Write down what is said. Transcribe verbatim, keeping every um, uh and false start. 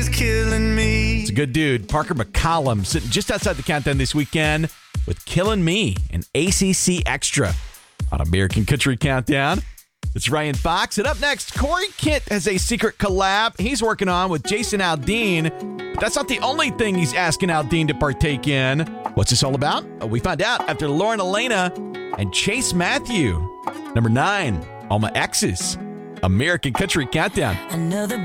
killing me. It's a good dude. Parker McCollum sitting just outside the countdown this weekend with Killing Me and A C C Extra on American Country Countdown. It's Ryan Fox. And up next, Corey Kent has a secret collab he's working on with Jason Aldean. But that's not the only thing he's asking Aldean to partake in. What's this all about? We find out after Lauren Elena and Chase Matthew. Number nine, All My Exes. American Country Countdown. Another